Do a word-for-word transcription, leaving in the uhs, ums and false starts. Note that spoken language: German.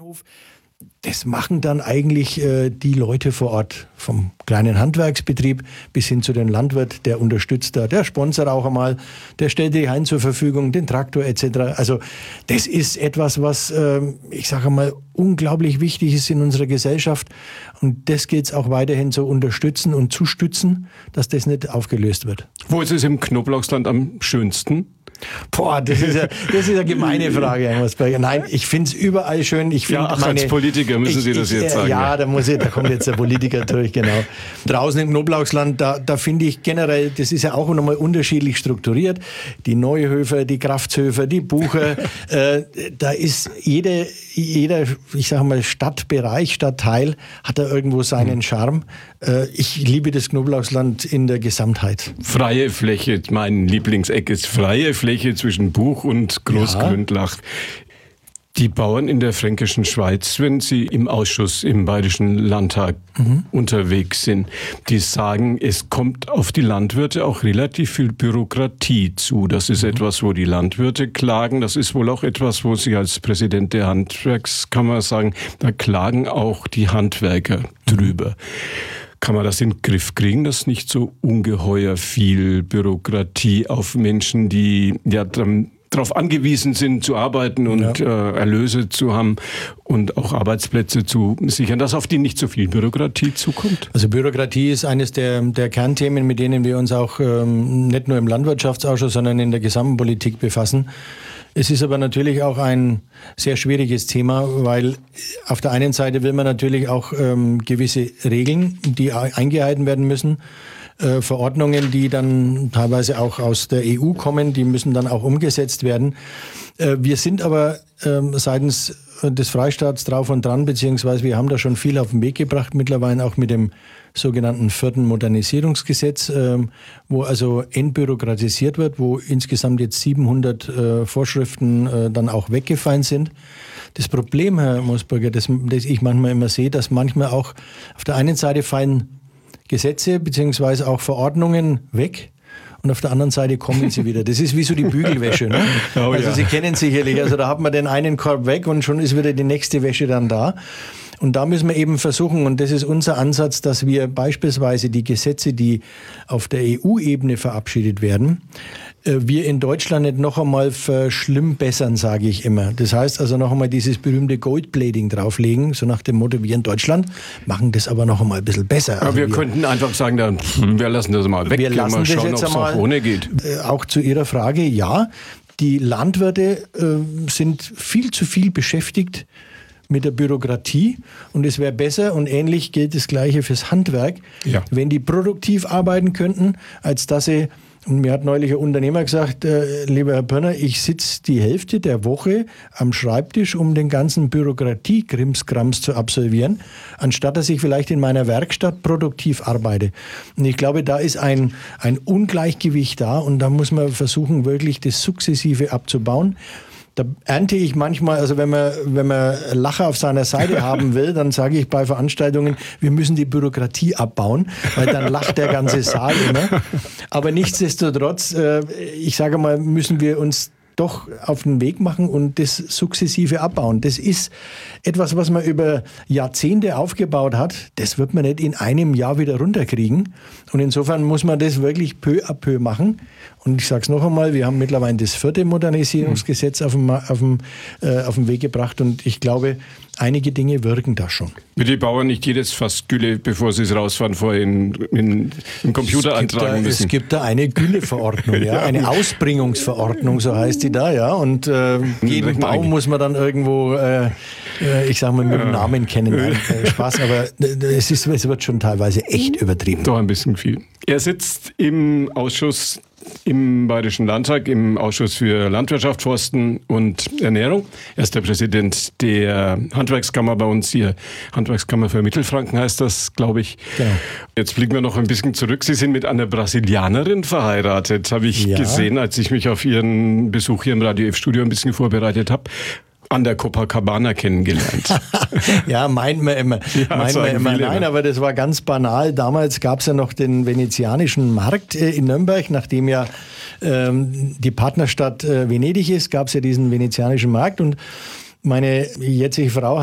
Bauernhof. Das machen dann eigentlich äh, die Leute vor Ort, vom kleinen Handwerksbetrieb bis hin zu dem Landwirt, der unterstützt da, der sponsert auch einmal, der stellt die Hain zur Verfügung, den Traktor et cetera. Also das ist etwas, was, äh, ich sage mal, unglaublich wichtig ist in unserer Gesellschaft. Und das gilt es auch weiterhin zu unterstützen und zu stützen, dass das nicht aufgelöst wird. Wo ist es im Knoblauchsland am schönsten? Boah, das ist ja, das ist eine gemeine Frage, Herr Mosberger. Nein, ich finde es überall schön. Ich find ja, ach, meine, als Politiker müssen ich, Sie das ich, jetzt sagen. Ja, da muss ich, da kommt jetzt der Politiker durch, genau. Draußen im Knoblauchsland, da, da finde ich generell, das ist ja auch nochmal unterschiedlich strukturiert. Die Neuhöfer, die Kraftshöfer, die Bucher, äh, da ist jede, jeder, ich sage mal, Stadtbereich, Stadtteil hat da irgendwo seinen Charme. Äh, ich liebe das Knoblauchsland in der Gesamtheit. Freie Fläche, mein Lieblingseck ist freie Fläche zwischen Buch und Großgründlach. Ja. Die Bauern in der fränkischen Schweiz, wenn sie im Ausschuss im Bayerischen Landtag mhm. unterwegs sind, die sagen, es kommt auf die Landwirte auch relativ viel Bürokratie zu. Das ist mhm. etwas, wo die Landwirte klagen. Das ist wohl auch etwas, wo Sie als Präsident der Handwerkskammer sagen, da klagen auch die Handwerker drüber. Mhm. Kann man das in den Griff kriegen, dass nicht so ungeheuer viel Bürokratie auf Menschen, die ja darauf angewiesen sind, zu arbeiten und ja. äh, Erlöse zu haben und auch Arbeitsplätze zu sichern, dass auf die nicht so viel Bürokratie zukommt? Also Bürokratie ist eines der, der Kernthemen, mit denen wir uns auch ähm, nicht nur im Landwirtschaftsausschuss, sondern in der gesamten Politik befassen. Es ist aber natürlich auch ein sehr schwieriges Thema, weil auf der einen Seite will man natürlich auch ähm, gewisse Regeln, die eingehalten werden müssen, äh, Verordnungen, die dann teilweise auch aus der E U kommen, die müssen dann auch umgesetzt werden. Äh, wir sind aber äh, seitens des Freistaats drauf und dran, beziehungsweise wir haben da schon viel auf den Weg gebracht, mittlerweile auch mit dem sogenannten vierten Modernisierungsgesetz, äh, wo also entbürokratisiert wird, wo insgesamt jetzt siebenhundert äh, Vorschriften äh, dann auch weggefallen sind. Das Problem, Herr Mosberger, das, das ich manchmal immer sehe, dass manchmal auch auf der einen Seite fallen Gesetze beziehungsweise auch Verordnungen weg. Und auf der anderen Seite kommen sie wieder. Das ist wie so die Bügelwäsche. Ne? Oh, also ja. Sie kennen sicherlich, also da hat man den einen Korb weg und schon ist wieder die nächste Wäsche dann da. Und da müssen wir eben versuchen, und das ist unser Ansatz, dass wir beispielsweise die Gesetze, die auf der E U-Ebene verabschiedet werden, wir in Deutschland nicht noch einmal verschlimmbessern, sage ich immer. Das heißt also noch einmal dieses berühmte Goldplating drauflegen, so nach dem Motto, wir in Deutschland machen das aber noch einmal ein bisschen besser. Aber also wir, wir könnten einfach sagen, dann, wir lassen das mal weg, wir lassen mal schauen, das jetzt ob es auch ohne geht. Auch zu Ihrer Frage, ja, die Landwirte äh, sind viel zu viel beschäftigt mit der Bürokratie und es wäre besser, und ähnlich gilt das Gleiche fürs Handwerk, ja. wenn die produktiv arbeiten könnten, als dass sie, und mir hat neulich ein Unternehmer gesagt, äh, lieber Herr Pirner, ich sitze die Hälfte der Woche am Schreibtisch, um den ganzen Bürokratie-Krimskrams zu absolvieren, anstatt dass ich vielleicht in meiner Werkstatt produktiv arbeite. Und ich glaube, da ist ein, ein Ungleichgewicht da und da muss man versuchen, wirklich das sukzessive abzubauen. Da ernte ich manchmal, also wenn man, wenn man Lacher auf seiner Seite haben will, dann sage ich bei Veranstaltungen, wir müssen die Bürokratie abbauen, weil dann lacht der ganze Saal immer. Aber nichtsdestotrotz, ich sage mal, müssen wir uns doch auf den Weg machen und das sukzessive abbauen. Das ist etwas, was man über Jahrzehnte aufgebaut hat. Das wird man nicht in einem Jahr wieder runterkriegen. Und insofern muss man das wirklich peu à peu machen. Und ich sage es noch einmal, wir haben mittlerweile das vierte Modernisierungsgesetz auf den, auf den, äh, auf den Weg gebracht. Und ich glaube, einige Dinge wirken da schon. Wird die Bauern nicht jedes Fass Gülle, bevor sie es rausfahren, vorher in, in, im Computer eintragen müssen? Es gibt da eine Gülleverordnung, ja, eine Ausbringungsverordnung, so heißt die da, ja. Und äh, jeden Baum muss man dann irgendwo, äh, ich sag mal, mit dem Namen kennen. Nein, äh, Spaß, aber es, ist, es wird schon teilweise echt übertrieben. Doch ein bisschen viel. Er sitzt im Ausschuss im Bayerischen Landtag, im Ausschuss für Landwirtschaft, Forsten und Ernährung. Er ist der Präsident der Handwerkskammer bei uns hier. Handwerkskammer für Mittelfranken heißt das, glaube ich. Genau. Jetzt blicken wir noch ein bisschen zurück. Sie sind mit einer Brasilianerin verheiratet, habe ich ja. gesehen, als ich mich auf Ihren Besuch hier im Radio F-Studio ein bisschen vorbereitet habe. An der Copacabana kennengelernt. Ja, meint man immer. Ja, meint man immer. Nein, immer. Aber das war ganz banal. Damals gab es ja noch den venezianischen Markt äh, in Nürnberg, nachdem ja ähm, die Partnerstadt äh, Venedig ist, gab es ja diesen venezianischen Markt und meine jetzige Frau